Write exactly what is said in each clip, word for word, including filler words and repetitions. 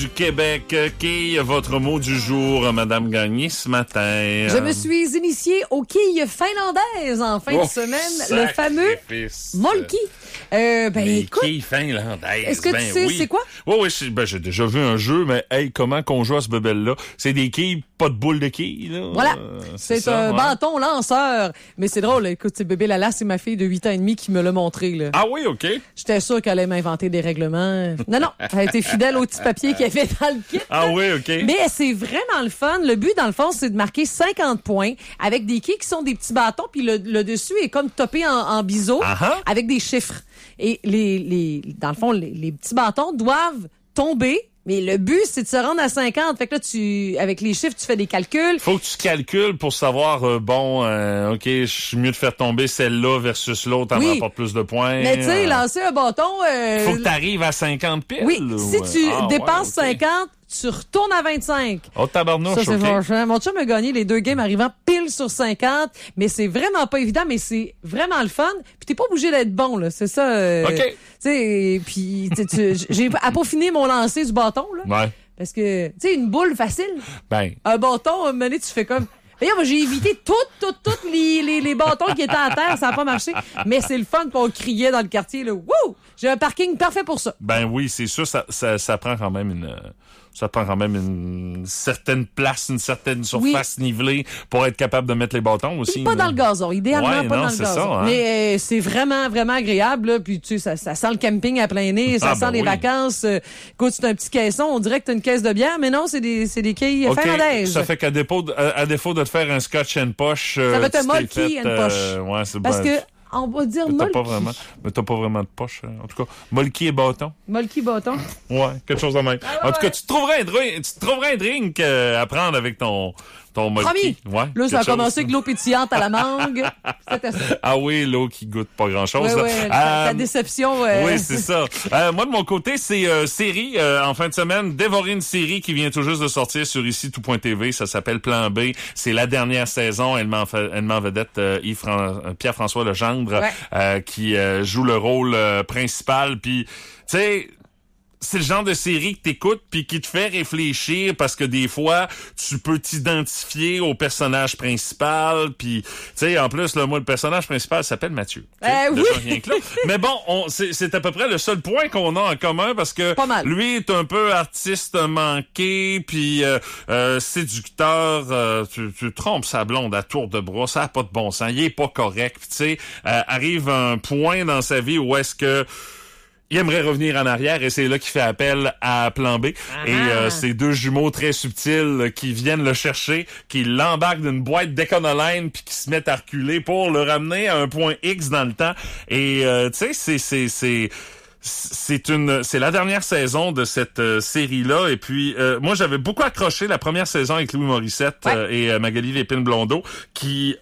Du Québec, quille votre mot du jour, Madame Gagné, ce matin. Je me suis initiée aux quilles finlandaises en fin oh, de semaine, le fameux Molki. Euh, ben, Les écoute, quilles finlandaises. est-ce que ben, tu sais oui. c'est quoi? Oui, oui, je- ben, j'ai déjà vu un jeu, mais hey, comment qu'on joue à ce bebelle-là? C'est des quilles, pas de boule de quilles, là. Voilà, Euh, c'est ça, un ouais. bâton lanceur. Mais c'est drôle, écoute, c'est bébé Lala, c'est ma fille de huit ans et demi qui me l'a montré, là. Ah oui, OK. J'étais sûre qu'elle allait m'inventer des règlements. Non, non, elle a été fidèle au petit papier qu'il y avait dans le kit. Ah oui, OK. Mais c'est vraiment le fun. Le but, dans le fond, c'est de marquer cinquante points avec des quilles qui sont des petits bâtons, puis le, le dessus est comme topé en, en biseau Ah-ha. avec des chiffres. Et les, les, dans le fond, les, les petits bâtons doivent tomber. Mais le but, c'est de se rendre à cinquante. Fait que là, tu, avec les chiffres, tu fais des calculs. Faut que tu calcules pour savoir, euh, bon, euh, OK, je suis mieux de faire tomber celle-là versus l'autre, elle Oui. m'apporte plus de points. Mais tu sais, Euh, lancer un bâton... euh, Faut que tu arrives à cinquante piles. Oui, ou- si tu Ah, dépenses ouais, OK. cinquante, tu retournes à vingt-cinq. Oh, tabarnouche, Ça, c'est OK. franchement. Mon chum a gagné les deux games arrivant pile sur cinquante, mais c'est vraiment pas évident, mais c'est vraiment le fun. Puis t'es pas obligé d'être bon, là. C'est ça. euh, OK. Tu sais, puis tu- tu- j'ai à peaufiner mon lancer du bâton, là. Ouais. Parce que, tu sais, une boule facile. Ben, Un bâton, à un moment donné, tu fais comme... D'ailleurs, moi, j'ai évité toutes, toutes, toutes les, les, les bâtons qui étaient à terre. Ça n'a pas marché. Mais c'est le fun, puis on criait dans le quartier, là. Wouh! J'ai un parking parfait pour ça. ben oui, c'est sûr, ça, ça, ça prend quand même une, euh, ça prend quand même une certaine place, une certaine surface nivelée pour être capable de mettre les bâtons aussi. Puis pas là. dans le gazon, idéalement Ouais, pas non, dans le c'est gazon. ça, hein. Mais euh, c'est vraiment, vraiment agréable. Là. Puis tu sais, ça, ça sent le camping à plein nez, ça Ah, sent ben les oui. vacances. Euh, écoute, c'est un petit caisson, on dirait que t'as une caisse de bière, mais non, c'est des, c'est des quilles OK, finlandaises. ça fait qu'à défaut, de, à, à défaut de te faire un scotch and poche, euh, Ça va être un tu t'es Molki fait, and euh, poche. ouais, c'est Parce ben, que, on va dire mais t'as Molki. pas vraiment, mais t'as pas vraiment de poche. hein. En tout cas, Molki et bâton. Molki bâton. Ouais, quelque chose de même. Ah, en tout cas, ouais. tu te trouverais un drink, tu te trouverais un drink euh, à prendre avec ton, ton Molki. Promis. Ouais. Là, ça a quelque chose. commencé avec l'eau pétillante à la mangue. C'était ça. Ah oui, l'eau qui goûte pas grand-chose. Ouais, là. ouais, ta, Euh, ta déception. euh, Oui, c'est ça. Euh, moi, de mon côté, c'est euh, série euh, en fin de semaine. Dévorer une série qui vient tout juste de sortir sur ici tout point T V. Ça s'appelle Plan B. C'est la dernière saison. Elle m'en fait, elle m'en vedette euh, Yves Fran- euh, Pierre-François Legendre Ouais. euh, qui euh, joue le rôle euh, principal. Puis, tu sais. C'est le genre de série que t'écoutes puis qui te fait réfléchir parce que des fois tu peux t'identifier au personnage principal puis tu sais en plus là moi le personnage principal s'appelle Mathieu. Tu sais, Euh, déjà oui. rien que là. Mais bon, on c'est, c'est à peu près le seul point qu'on a en commun parce que Pas mal. lui est un peu artiste manqué puis euh, euh, séducteur. Euh, tu, tu trompes sa blonde à tour de bras, ça a pas de bon sens, il est pas correct. Puis tu sais euh, arrive un point dans sa vie où est-ce que il aimerait revenir en arrière et c'est là qu'il fait appel à Plan B. Ah. Et euh, c'est deux jumeaux très subtils qui viennent le chercher, qui l'embarquent d'une boîte d'Econoline puis qui se mettent à reculer pour le ramener à un point X dans le temps. Et euh, tu sais, c'est c'est c'est c'est une c'est la dernière saison de cette euh, série là et puis euh, moi j'avais beaucoup accroché la première saison avec Louis Morissette Ouais. euh, et euh, Magali Lépine-Blondeau qui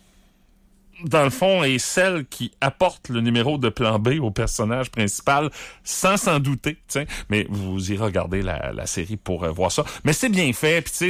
dans le fond, est celle qui apporte le numéro de Plan B au personnage principal sans s'en douter, tu sais. Mais vous irez regarder la, la série pour euh, voir ça. Mais c'est bien fait, puis tu sais,